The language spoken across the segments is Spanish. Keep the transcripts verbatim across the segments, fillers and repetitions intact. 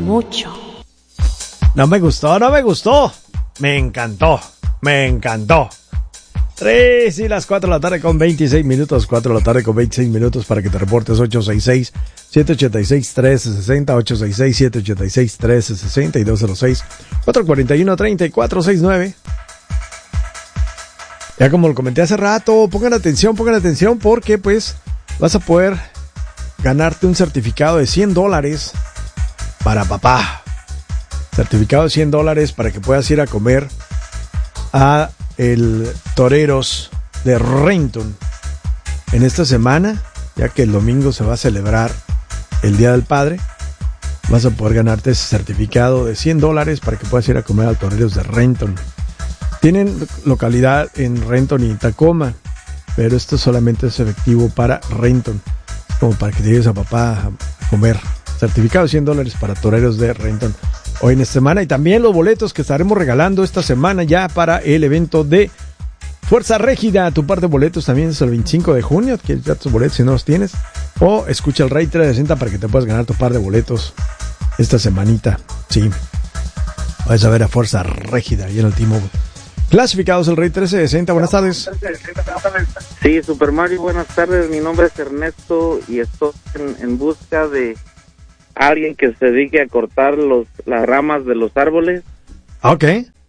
mucho. No me gustó, no me gustó. Me encantó, me encantó. tres y las cuatro de la tarde con veintiséis minutos. cuatro de la tarde con veintiséis minutos para que te reportes. Ocho seis seis, siete ocho seis, uno tres seis cero. ocho seis seis, siete ocho seis, uno tres seis cero y dos cero seis, cuatro cuatro uno, tres cuatro seis nueve. Ya como lo comenté hace rato, pongan atención, pongan atención porque pues vas a poder ganarte un certificado de cien dólares para papá. Certificado de cien dólares para que puedas ir a comer a el Toreros de Renton en esta semana, ya que el domingo se va a celebrar el Día del Padre. Vas a poder ganarte ese certificado de cien dólares para que puedas ir a comer al Toreros de Renton. Tienen localidad en Renton y Tacoma, pero esto solamente es efectivo para Renton, como para que te lleves a papá a comer. Certificado de cien dólares para Toreros de Renton hoy en esta semana, y también los boletos que estaremos regalando esta semana ya para el evento de Fuerza Régida. Tu par de boletos también es el veinticinco de junio. Quieres ya tus boletos si no los tienes, o escucha el Rey trescientos sesenta para que te puedas ganar tu par de boletos esta semanita. Sí, vas a ver a Fuerza Régida y en el T-Mobile. Clasificados el Rey trescientos sesenta. Buenas tardes. Sí, Super Mario, buenas tardes. Mi nombre es Ernesto y estoy en, en busca de alguien que se dedique a cortar los las ramas de los árboles. Ok.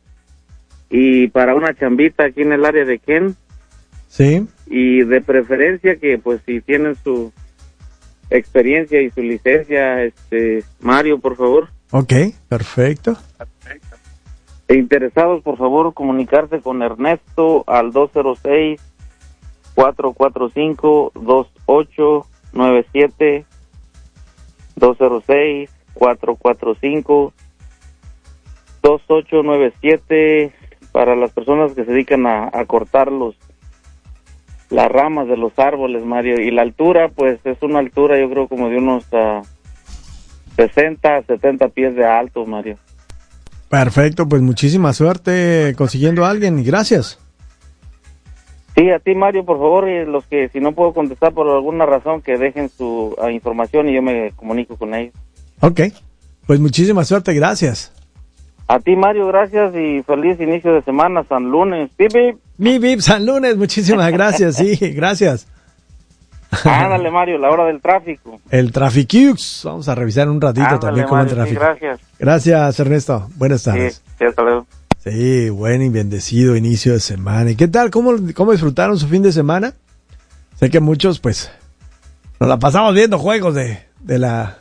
Y para una chambita aquí en el área de Ken. Sí. Y de preferencia que pues si tienen su experiencia y su licencia, este Mario, por favor. Ok, perfecto. Perfecto. E interesados, por favor, comunicarse con Ernesto al dos cero seis, cuatro cuatro cinco, dos ocho nueve siete. dos cero seis, cuatro cuatro cinco, dos ocho nueve siete para las personas que se dedican a, a cortar los las ramas de los árboles, Mario. Y la altura, pues es una altura yo creo como de unos uh, sesenta, setenta pies de alto, Mario. Perfecto, pues muchísima suerte consiguiendo a alguien y gracias. Sí, a ti, Mario, por favor, y los que si no puedo contestar por alguna razón, que dejen su uh, información y yo me comunico con ellos. Ok, pues muchísima suerte, gracias. A ti, Mario, gracias y feliz inicio de semana, San Lunes. Bip, bip. Mi bip, San Lunes, muchísimas gracias, sí, gracias. Ándale, Mario, la hora del tráfico. El Trafiquiux, vamos a revisar un ratito. Ándale, también cómo el tráfico. Sí, gracias. Gracias, Ernesto, buenas tardes. Sí, hasta luego. Sí, buen y bendecido inicio de semana. ¿Y qué tal? ¿Cómo, cómo disfrutaron su fin de semana? Sé que muchos, pues, nos la pasamos viendo juegos de, de la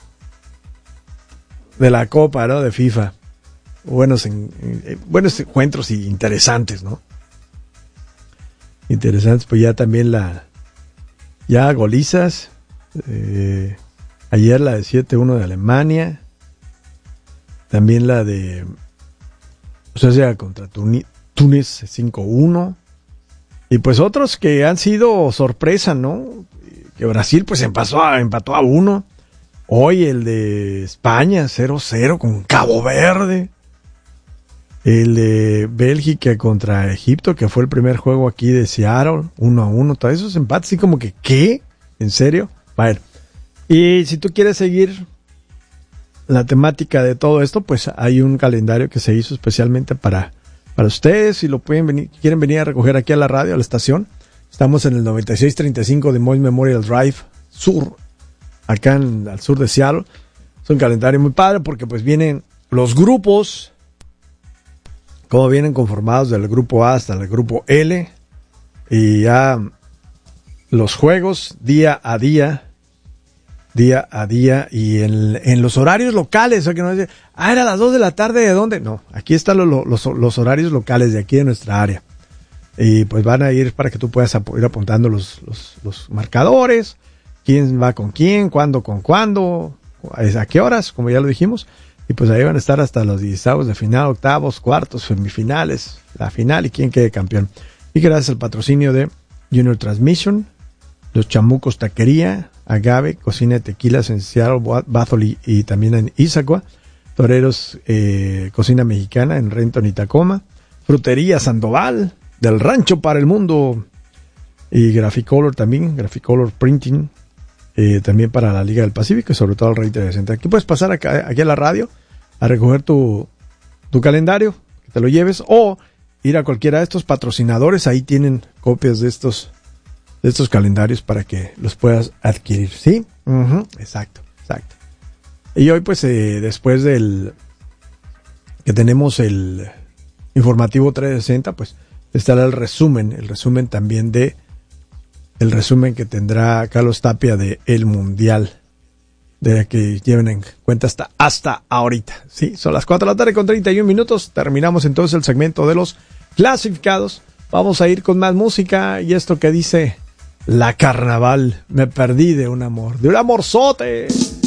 de la Copa, ¿no? De FIFA. Buenos, en, en, buenos encuentros y interesantes, ¿no? Interesantes, pues ya también la ya golizas. Eh, ayer la de siete uno de Alemania. También la de Suecia contra Tuni- Túnez cinco uno. Y pues otros que han sido sorpresa, ¿no? Que Brasil pues empató a, empató a uno. Hoy el de España cero cero con Cabo Verde. El de Bélgica contra Egipto, que fue el primer juego aquí de Seattle, uno a uno. Todos esos empates, así como que, ¿qué? ¿En serio? Bueno, y si tú quieres seguir la temática de todo esto, pues hay un calendario que se hizo especialmente para, para ustedes. Si lo pueden venir, quieren venir a recoger aquí a la radio, a la estación. Estamos en el noventa y seis treinta y cinco de Moines Memorial Drive Sur, acá en, al sur de Seattle. Es un calendario muy padre porque pues vienen los grupos, como vienen conformados del grupo A hasta el grupo L, y ya los juegos día a día, día a día, y en, en los horarios locales, o sea que no dice, ah, era a las dos de la tarde, ¿de dónde? No, aquí están los, los, los horarios locales de aquí de nuestra área, y pues van a ir para que tú puedas ir apuntando los, los, los marcadores, quién va con quién, cuándo con cuándo, a qué horas, como ya lo dijimos. Y pues ahí van a estar hasta los dieciseis de final, octavos, cuartos, semifinales, la final y quién quede campeón. Y gracias al patrocinio de Junior Transmission, Los Chamucos Taquería, Agave, Cocina de Tequilas en Seattle, Bathol y también en Issaquah, Toreros, eh, Cocina Mexicana en Renton y Tacoma, Frutería Sandoval, del Rancho para el Mundo, y Graficolor también, Graficolor Printing, eh, también para la Liga del Pacífico y sobre todo al Rey T V Center. Aquí puedes pasar acá, aquí a la radio a recoger tu, tu calendario, que te lo lleves, o ir a cualquiera de estos patrocinadores, ahí tienen copias de estos, de estos calendarios para que los puedas adquirir, ¿sí? Uh-huh. Exacto, exacto. Y hoy pues eh, después del que tenemos el informativo trescientos sesenta, pues estará el resumen, el resumen también de el resumen que tendrá Carlos Tapia de el Mundial, de que lleven en cuenta hasta, hasta ahorita, ¿sí? Son las cuatro de la tarde con treinta y un minutos, terminamos entonces el segmento de los clasificados, vamos a ir con más música, y esto que dice La Carnaval, me perdí de un amor, de un amorzote.